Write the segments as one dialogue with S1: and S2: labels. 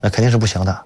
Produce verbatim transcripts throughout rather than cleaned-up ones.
S1: 那肯定是不行的。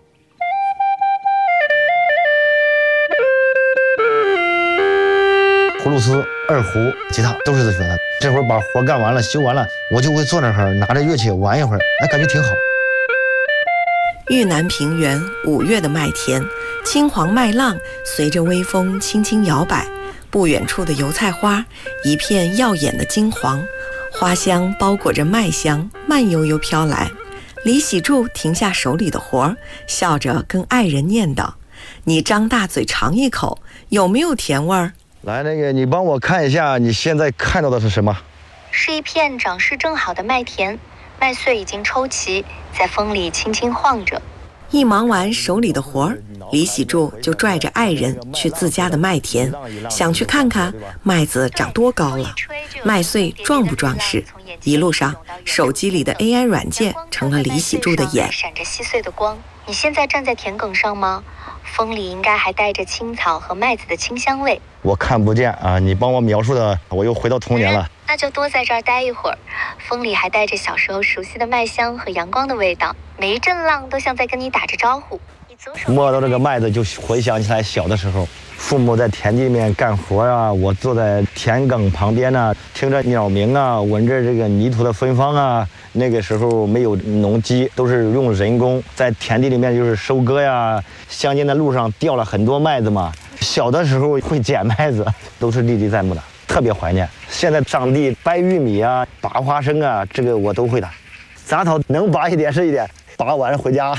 S1: 葫芦丝、二胡、吉他都是自学的。这会儿把活干完了、修完了，我就会坐那儿拿着乐器玩一会儿，哎，感觉挺好。
S2: 豫南平原五月的麦田，青黄麦浪随着微风轻轻摇摆，不远处的油菜花一片耀眼的金黄，花香包裹着麦香，慢悠悠飘来。李喜柱停下手里的活，笑着跟爱人念叨：“你张大嘴尝一口，有没有甜味儿？”
S1: 来，那个你帮我看一下，你现在看到的是什么？
S3: 是一片长势正好的麦田，麦穗已经抽齐，在风里轻轻晃着。
S2: 一忙完手里的活儿，李喜柱就拽着爱人去自家的麦田，想去看看麦子长多高了，麦穗壮不壮实。一路上，手机里的 A I 软件成了李喜柱的眼，
S3: 闪着细碎的光。你现在站在田埂上吗？风里应该还带着青草和麦子的清香味。
S1: 我看不见啊，你帮我描述的，我又回到童年了。
S3: 嗯，那就多在这儿待一会儿。风里还带着小时候熟悉的麦香和阳光的味道，每一阵浪都像在跟你打着招呼。
S1: 摸到这个麦子，就回想起来小的时候，父母在田地里面干活啊，我坐在田埂旁边呢、啊，听着鸟鸣啊，闻着这个泥土的芬芳啊。那个时候没有农机，都是用人工在田地里面就是收割呀。乡间的路上掉了很多麦子嘛，小的时候会捡麦子，都是历历在目的，特别怀念。现在上地掰玉米啊，拔花生啊，这个我都会的。杂草能拔一点是一点，拔完回家。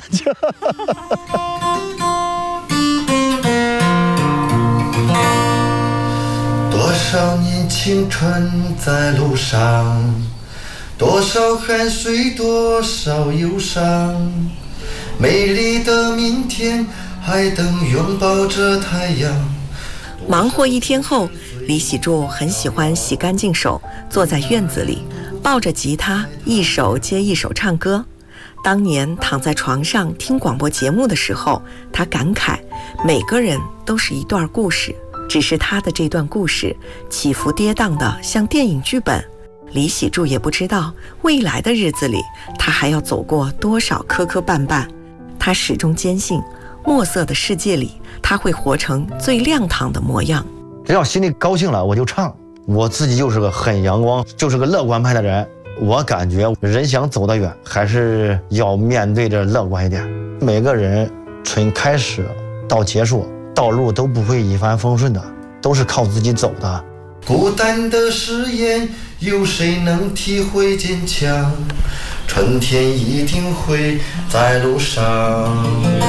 S4: 多少年青春在路上，多少汗水，多少忧伤，美丽的明天还等拥抱着太阳。
S2: 忙活一天后，李喜柱很喜欢洗干净手，坐在院子里抱着吉他，一首接一首唱歌。当年躺在床上听广播节目的时候，他感慨每个人都是一段故事，只是他的这段故事起伏跌宕的像电影剧本。李喜柱也不知道未来的日子里他还要走过多少磕磕绊绊，他始终坚信墨色的世界里他会活成最亮堂的模样。
S1: 只要心里高兴了我就唱，我自己就是个很阳光，就是个乐观派的人。我感觉人想走得远，还是要面对着乐观一点。每个人从开始到结束，道路都不会一帆风顺的，都是靠自己走的。
S4: 孤单的誓言，有谁能体会坚强？春天一定会在路上。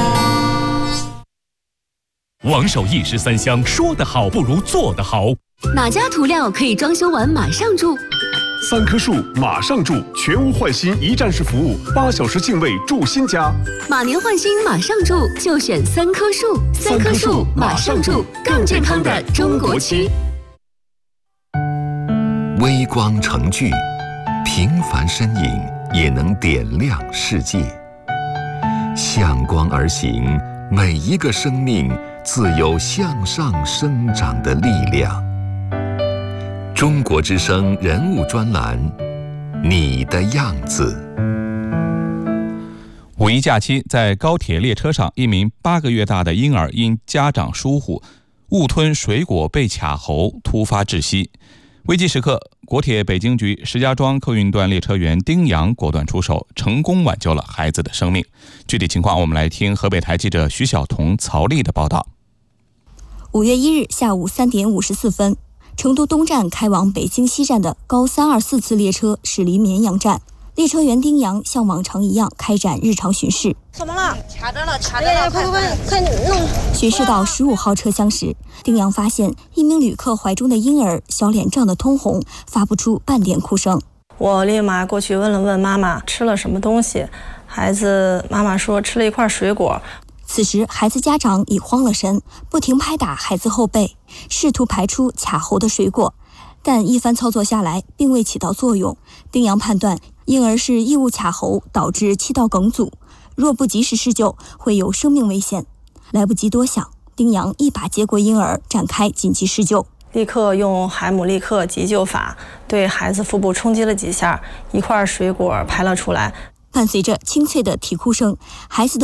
S5: 王守义十三香，说得好不如做得好。
S6: 哪家涂料可以装修完马上住？
S7: 三棵树马上住，全屋换新一站式服务，八小时净位住新家。
S6: 马年换新马上住，就选三棵树。三棵树马上住，更健康的中国区。
S8: 微光成炬，平凡身影也能点亮世界。向光而行，每一个生命自有向上生长的力量。中国之声人物专栏，你的样子。
S9: 五一假期，在高铁列车上，一名八个月大的婴儿因家长疏忽误吞水果被卡喉，突发窒息。危急时刻，国铁北京局石家庄客运段列车员丁阳果断出手，成功挽救了孩子的生命。具体情况，我们来听河北台记者徐晓彤、曹丽的报道。
S10: 五月一日下午三点五十四分，成都东站开往北京西站的高三二四次列车驶离绵阳站，列车员丁阳像往常一样开展日常巡视。
S11: 怎么了？卡着了，卡着了！快快快，快弄！
S10: 巡视到十五号车厢时，丁阳发现一名旅客怀中的婴儿小脸涨得通红，发不出半点哭声。
S11: 我立马过去问了问妈妈吃了什么东西，孩子妈妈说吃了一块水果。
S10: 此时孩子家长已慌了神，不停拍打孩子后背，试图排出卡喉的水果，但一番操作下来并未起到作用。丁阳判断婴儿是异物卡喉导致气道梗阻，若不及时施救会有生命危险。来不及多想，丁阳一把接过婴儿，展开紧急施救，
S11: 立刻用海姆立克急救法对孩子腹部冲击了几下，一块水果排了出来。
S10: 伴随着清脆的啼哭声，孩子的